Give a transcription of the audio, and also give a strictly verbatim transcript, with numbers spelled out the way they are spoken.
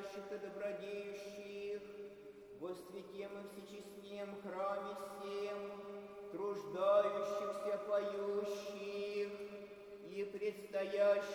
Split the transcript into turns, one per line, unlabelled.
страждущих и добродеющих, во святем и всечестнем храме всем, труждающихся, поющих и предстоящих